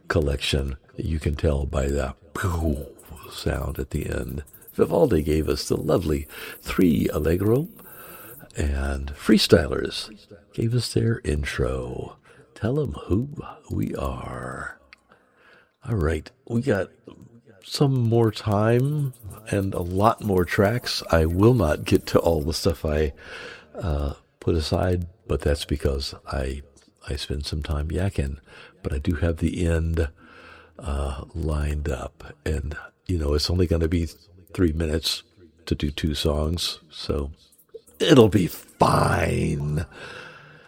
collection. You can tell by the sound at the end. Vivaldi gave us the lovely 3 Allegro, and Freestylers gave us their intro. Tell them who we are. All right, we got some more time and a lot more tracks. I will not get to all the stuff I put aside, but that's because I spend some time yakking. But I do have the end lined up, and it's only going to be 3 minutes to do 2 songs, so it'll be fine.